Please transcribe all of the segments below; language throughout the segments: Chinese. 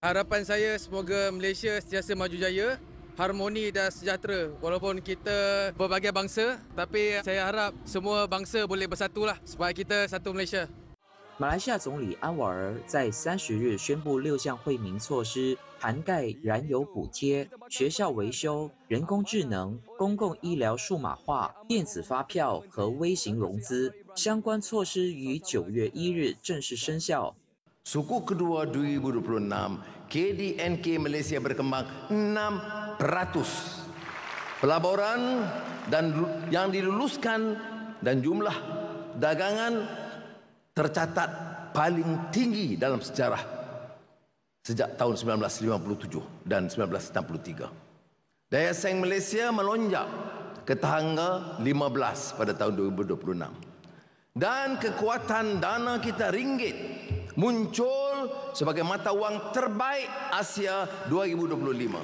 Harapan saya semoga Malaysia sentiasa maju jaya, harmoni dan sejahtera. Walaupun kita berbagai bangsa, tapi saya harap semua bangsa boleh bersatulah supaya kita satu Malaysia. 马来西亚总理安瓦尔在30日宣布6项惠民措施，涵盖燃油补贴、学校维修、人工智能、公共医疗数码化、电子发票和微型融资。相关措施于9月1日正式生效。 Suku kedua 2026, KDNK Malaysia berkembang 6%. Pelaburan dan yang diluluskan dan jumlah dagangan tercatat paling tinggi dalam sejarah sejak tahun 1957 dan 1963. Daya saing Malaysia melonjak ke tangga 15 pada tahun 2026. Dan kekuatan dana kita ringgit muncul sebagai mata wang terbaik Asia 2025.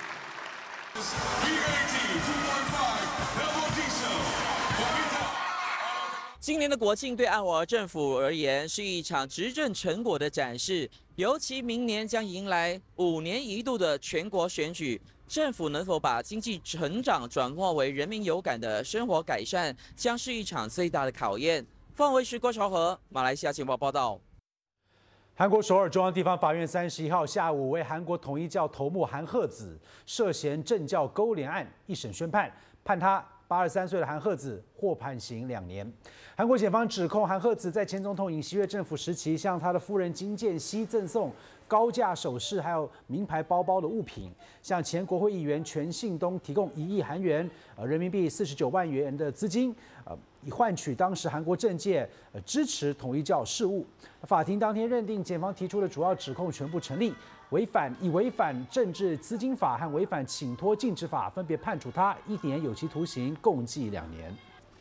今年的国庆对安瓦尔政府而言是一场执政成果的展示，尤其明年将迎来5年一度的全国选举，政府能否把经济成长转化为人民有感的生活改善，将是一场最大的考验。凤卫视郭朝和，马来西亚情报报道。 韩国首尔中央地方法院31号下午为韩国统一教头目韩鹤子涉嫌政教勾连案一审宣判，判他83岁的韩鹤子获判刑2年。韩国检方指控韩鹤子在前总统尹锡悦政府时期向他的夫人金建熙赠送高价首饰还有名牌包包的物品，向前国会议员全信东提供1亿韩元人民币49万元的资金，以换取当时韩国政界支持统一教事务。法庭当天认定，检方提出的主要指控全部成立，违反政治资金法和违反请托禁止法，分别判处他1年有期徒刑，共计2年。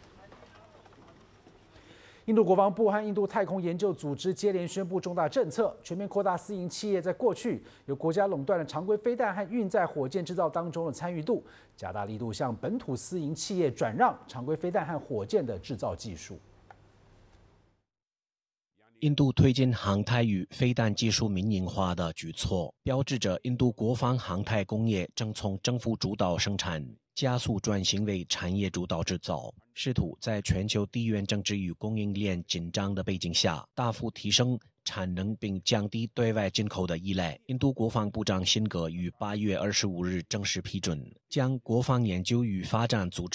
印度国防部和印度太空研究组织接连宣布重大政策，全面扩大私营企业在过去由国家垄断的常规飞弹和运载火箭制造当中的参与度，加大力度向本土私营企业转让常规飞弹和火箭的制造技术。 印度推进航太与飞弹技术民营化的举措，标志着印度国防航太工业正从政府主导生产加速转型为产业主导制造，试图在全球地缘政治与供应链紧张的背景下，大幅提升产能并降低对外进口的依赖。印度国防部长辛格于8月25日正式批准，将国防研究与发展组织